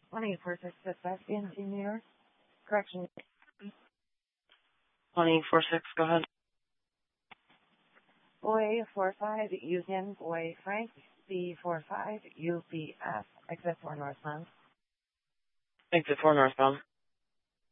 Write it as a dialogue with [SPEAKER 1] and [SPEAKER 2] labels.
[SPEAKER 1] 184.6 Success Engineer. Correction.
[SPEAKER 2] 1846, go ahead.
[SPEAKER 1] Boy 45 Union, Boy Frank, B45 UBF, exit 4 northbound.
[SPEAKER 2] Exit 4 northbound.